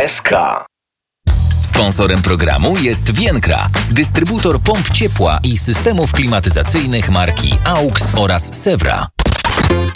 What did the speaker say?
SK. Sponsorem programu jest Vienkra, dystrybutor pomp ciepła i systemów klimatyzacyjnych marki AUX oraz Sewra.